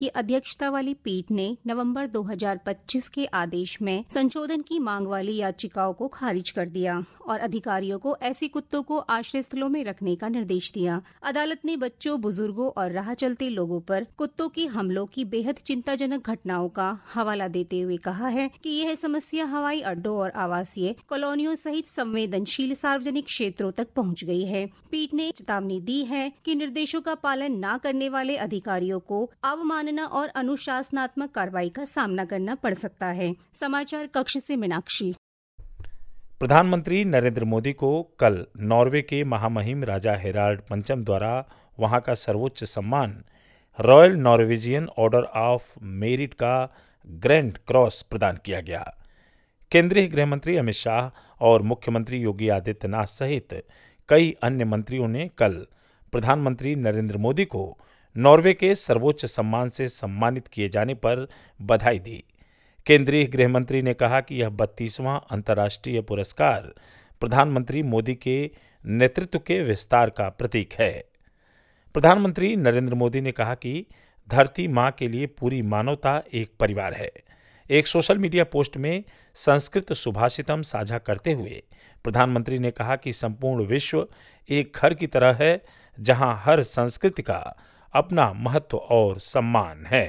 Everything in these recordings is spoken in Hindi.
की अध्यक्षता वाली पीठ ने नवंबर 2025 के आदेश में संशोधन की मांग वाली याचिकाओं को खारिज कर दिया और अधिकारियों को ऐसे कुत्तों को आश्रय स्थलों में रखने का निर्देश दिया। अदालत ने बच्चों, बुजुर्गों और राह चलते लोगों पर कुत्तों के हमलों की बेहद चिंताजनक घटनाओं का हवाला देते हुए कहा है कि यह समस्या हवाई अड्डों और आवासीय कॉलोनियों सहित संवेदनशील सार्वजनिक क्षेत्रों तक पहुंच गई है। पीठ ने चेतावनी दी है कि निर्देशों का पालन न करने वाले अधिकारियों को अवमानना और अनुशासनात्मक कार्रवाई का सामना करना पड़ सकता है। समाचार कक्ष से मीनाक्षी। प्रधानमंत्री नरेंद्र मोदी को कल नॉर्वे के महामहिम राजा हेराल्ड पंचम द्वारा वहां का सर्वोच्च सम्मान royal Norwegian order of merit का ग्रैंड क्रॉस प्रदान किया गया। केंद्रीय गृह मंत्री अमित शाह और मुख्यमंत्री योगी आदित्यनाथ सहित कई अन्य मंत्रियों ने कल प्रधानमंत्री नरेंद्र मोदी को नॉर्वे के सर्वोच्च सम्मान से सम्मानित किए जाने पर बधाई दी। केंद्रीय गृह मंत्री ने कहा कि यह 32वां अंतर्राष्ट्रीय पुरस्कार प्रधानमंत्री मोदी के नेतृत्व के विस्तार का प्रतीक है। प्रधानमंत्री नरेंद्र मोदी ने कहा कि धरती माँ के लिए पूरी मानवता एक परिवार है। एक सोशल मीडिया पोस्ट में संस्कृत सुभाषितम साझा करते हुए प्रधानमंत्री ने कहा कि संपूर्ण विश्व एक घर की तरह है जहां हर संस्कृति का अपना महत्व और सम्मान है।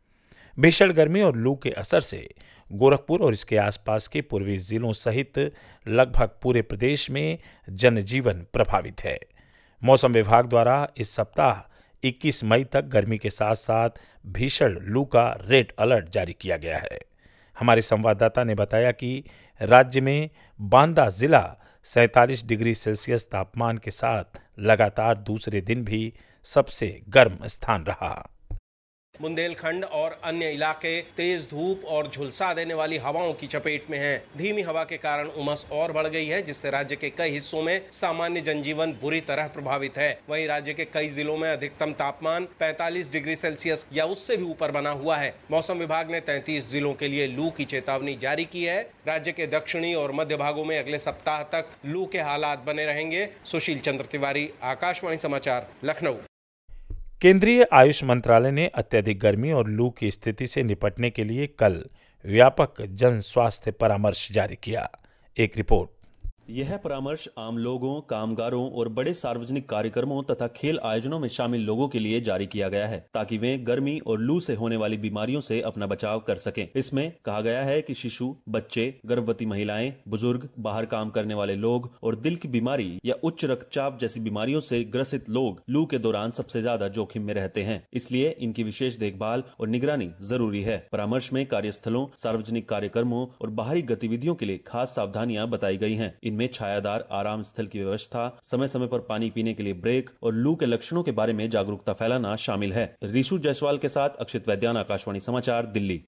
भीषण गर्मी और लू के असर से गोरखपुर और इसके आसपास के पूर्वी जिलों सहित लगभग पूरे प्रदेश में जनजीवन प्रभावित है। मौसम विभाग द्वारा इस सप्ताह 21 मई तक गर्मी के साथ साथ भीषण लू का रेड अलर्ट जारी किया गया है। हमारे संवाददाता ने बताया कि राज्य में बांदा जिला 47 डिग्री सेल्सियस तापमान के साथ लगातार दूसरे दिन भी सबसे गर्म स्थान रहा। बुंदेलखंड और अन्य इलाके तेज धूप और झुलसा देने वाली हवाओं की चपेट में हैं। धीमी हवा के कारण उमस और बढ़ गई है, जिससे राज्य के कई हिस्सों में सामान्य जनजीवन बुरी तरह प्रभावित है। वहीं राज्य के कई जिलों में अधिकतम तापमान 45 डिग्री सेल्सियस या उससे भी ऊपर बना हुआ है। मौसम विभाग ने 33 जिलों के लिए लू की चेतावनी जारी की है। राज्य के दक्षिणी और मध्य भागों में अगले सप्ताह तक लू के हालात बने रहेंगे। सुशील चंद्र तिवारी, आकाशवाणी समाचार, लखनऊ। केंद्रीय आयुष मंत्रालय ने अत्यधिक गर्मी और लू की स्थिति से निपटने के लिए कल व्यापक जन स्वास्थ्य परामर्श जारी किया। एक रिपोर्ट। यह परामर्श आम लोगों, कामगारों और बड़े सार्वजनिक कार्यक्रमों तथा खेल आयोजनों में शामिल लोगों के लिए जारी किया गया है, ताकि वे गर्मी और लू से होने वाली बीमारियों से अपना बचाव कर सकें। इसमें कहा गया है कि शिशु, बच्चे, गर्भवती महिलाएं, बुजुर्ग, बाहर काम करने वाले लोग और दिल की बीमारी या उच्च रक्तचाप जैसी बीमारियों से ग्रसित लोग लू के दौरान सबसे ज्यादा जोखिम में रहते हैं। इसलिए इनकी विशेष देखभाल और निगरानी जरूरी है। परामर्श में कार्यस्थलों, सार्वजनिक कार्यक्रमों और बाहरी गतिविधियों के लिए खास सावधानियां बताई गई हैं। में छायादार आराम स्थल की व्यवस्था, समय समय पर पानी पीने के लिए ब्रेक और लू के लक्षणों के बारे में जागरूकता फैलाना शामिल है। ऋषु जायसवाल के साथ अक्षित वैद्यान, आकाशवाणी समाचार, दिल्ली।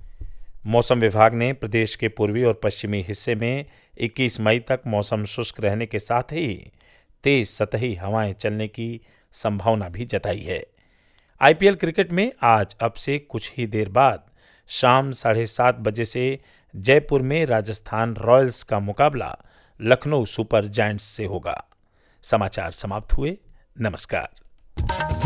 मौसम विभाग ने प्रदेश के पूर्वी और पश्चिमी हिस्से में 21 मई तक मौसम शुष्क रहने के साथ ही तेज सतही हवाएं चलने की संभावना भी जताई है। आईपीएल क्रिकेट में आज अब से कुछ ही देर बाद शाम 7:30 बजे से जयपुर में राजस्थान रॉयल्स का मुकाबला लखनऊ सुपर जायंट्स से होगा। समाचार समाप्त हुए। नमस्कार।